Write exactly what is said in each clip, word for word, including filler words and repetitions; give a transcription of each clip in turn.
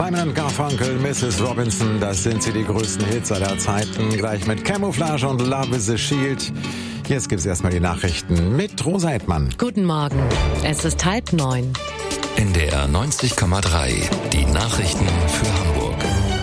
Simon & Garfunkel, Missus Robinson, das sind sie, die größten Hits aller Zeiten. Gleich mit Camouflage und Love is a Shield. Jetzt gibt's erstmal die Nachrichten mit Rosa Edmann. Guten Morgen, es ist halb neun. N D R neunzig Komma drei, die Nachrichten für Hamburg.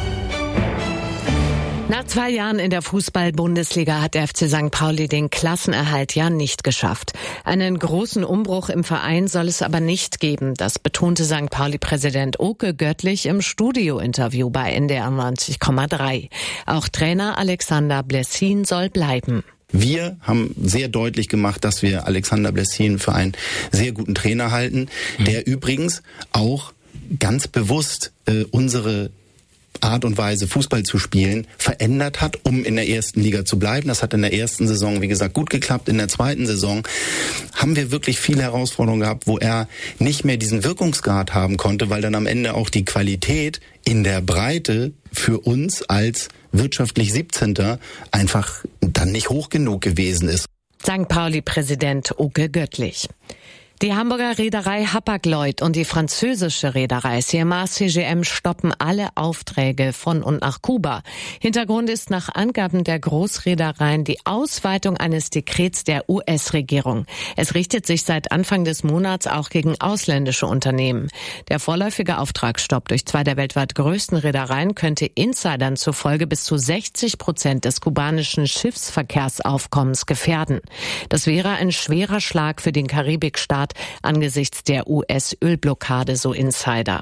Nach zwei Jahren in der Fußball-Bundesliga hat der F C Sankt Pauli den Klassenerhalt ja nicht geschafft. Einen großen Umbruch im Verein soll es aber nicht geben. Das betonte Sankt Pauli-Präsident Oke Göttlich im Studio-Interview bei N D R neunzig Komma drei. Auch Trainer Alexander Blessin soll bleiben. Wir haben sehr deutlich gemacht, dass wir Alexander Blessin für einen sehr guten Trainer halten, der übrigens auch ganz bewusst äh, unsere Art und Weise, Fußball zu spielen, verändert hat, um in der ersten Liga zu bleiben. Das hat in der ersten Saison, wie gesagt, gut geklappt. In der zweiten Saison haben wir wirklich viele Herausforderungen gehabt, wo er nicht mehr diesen Wirkungsgrad haben konnte, weil dann am Ende auch die Qualität in der Breite für uns als wirtschaftlich siebzehnter einfach dann nicht hoch genug gewesen ist. Sankt Pauli-Präsident Oke Göttlich. Die Hamburger Reederei Hapag-Lloyd und die französische Reederei C M A C G M stoppen alle Aufträge von und nach Kuba. Hintergrund ist nach Angaben der Großreedereien die Ausweitung eines Dekrets der U S-Regierung. Es richtet sich seit Anfang des Monats auch gegen ausländische Unternehmen. Der vorläufige Auftragsstopp durch zwei der weltweit größten Reedereien könnte Insidern zufolge bis zu sechzig Prozent des kubanischen Schiffsverkehrsaufkommens gefährden. Das wäre ein schwerer Schlag für den Karibikstaat angesichts der U S-Ölblockade, so Insider.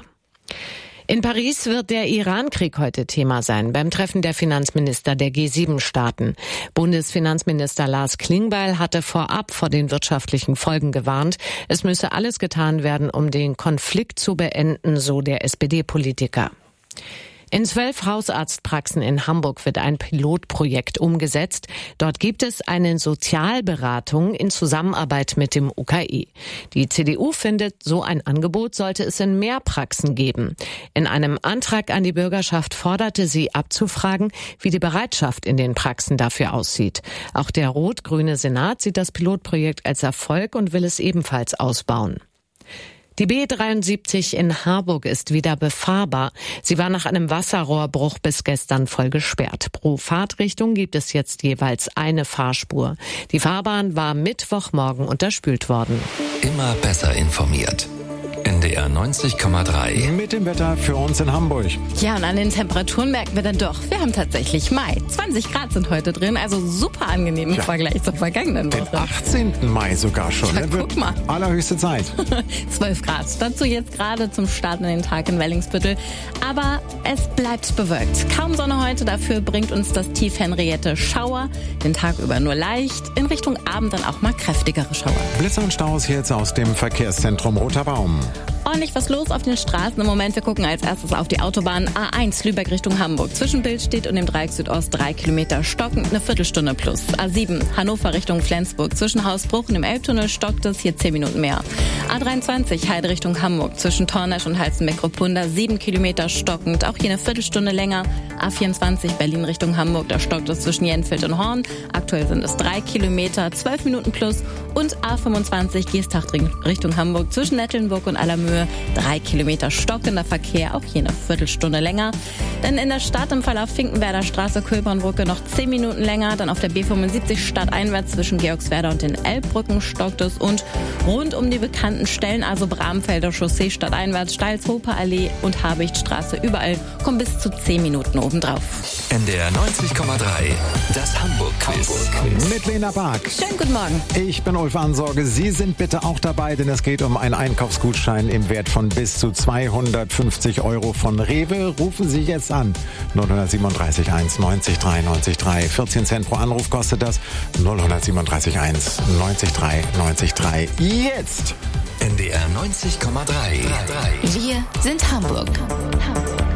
In Paris wird der Iran-Krieg heute Thema sein, beim Treffen der Finanzminister der G sieben Staaten. Bundesfinanzminister Lars Klingbeil hatte vorab vor den wirtschaftlichen Folgen gewarnt. Es müsse alles getan werden, um den Konflikt zu beenden, so der S P D-Politiker. In zwölf Hausarztpraxen in Hamburg wird ein Pilotprojekt umgesetzt. Dort gibt es eine Sozialberatung in Zusammenarbeit mit dem U K I. Die C D U findet, so ein Angebot sollte es in mehr Praxen geben. In einem Antrag an die Bürgerschaft forderte sie abzufragen, wie die Bereitschaft in den Praxen dafür aussieht. Auch der rot-grüne Senat sieht das Pilotprojekt als Erfolg und will es ebenfalls ausbauen. Die B dreiundsiebzig in Harburg ist wieder befahrbar. Sie war nach einem Wasserrohrbruch bis gestern voll gesperrt. Pro Fahrtrichtung gibt es jetzt jeweils eine Fahrspur. Die Fahrbahn war Mittwochmorgen unterspült worden. Immer besser informiert. N D R neunzig Komma drei. Mit dem Wetter für uns in Hamburg. Ja, und an den Temperaturen merken wir dann doch, wir haben tatsächlich Mai. zwanzig Grad sind heute drin, also super angenehm im ja. Vergleich zur vergangenen Woche. Den achtzehnten Mai sogar schon. Ja, guck mal. Allerhöchste Zeit. zwölf Grad. Dazu jetzt gerade zum Start in den Tag in Wellingsbüttel. Aber es bleibt bewölkt. Kaum Sonne heute, dafür bringt uns das Tief Henriette Schauer. Den Tag über nur leicht, in Richtung Abend dann auch mal kräftigere Schauer. Blitzer und Staus jetzt aus dem Verkehrszentrum Roter Baum. Ordentlich was los auf den Straßen im Moment. Wir gucken als erstes auf die Autobahn A eins Lübeck Richtung Hamburg. Zwischen Billstedt und dem Dreieck Südost drei Kilometer stockend, eine Viertelstunde plus. A sieben Hannover Richtung Flensburg. Zwischen Hausbruch und dem Elbtunnel stockt es hier zehn Minuten mehr. A dreiundzwanzig Heide Richtung Hamburg. Zwischen Tornesch und Halstenbeck-Ruppunda sieben Kilometer stockend. Auch hier eine Viertelstunde länger. A vierundzwanzig Berlin Richtung Hamburg. Da stockt es zwischen Jenfeld und Horn. Aktuell sind es drei Kilometer, zwölf Minuten plus. Und A fünfundzwanzig Geesthacht Richtung Hamburg. Zwischen Nettelnburg und Allermöhe drei Kilometer stockender Verkehr, auch hier eine Viertelstunde länger. Dann in der Stadt im Verlauf Finkenwerder Straße, Köbernbrücke noch zehn Minuten länger. Dann auf der B fünfundsiebzig stadteinwärts zwischen Georgswerder und den Elbbrücken stockt es. Und rund um die bekannten Stellen, also Bramfelder Chaussee stadteinwärts, Steilshofer Allee und Habichtstraße, überall kommen bis zu zehn Minuten obendrauf. N D R neunzig Komma drei, das Hamburg-Quiz. Mit Lena Bark. Schönen guten Morgen. Ich bin Ulf Ansorge. Sie sind bitte auch dabei, denn es geht um einen Einkaufsgutschein im Wert von bis zu zweihundertfünfzig Euro von Rewe. Rufen Sie jetzt an. null siebenunddreißig eins neunzig drei neunzig drei. vierzehn Cent pro Anruf kostet das. null siebenunddreißig eins neunzig drei neunzig drei. Jetzt! N D R neunzig Komma drei. Wir sind Hamburg. Hamburg.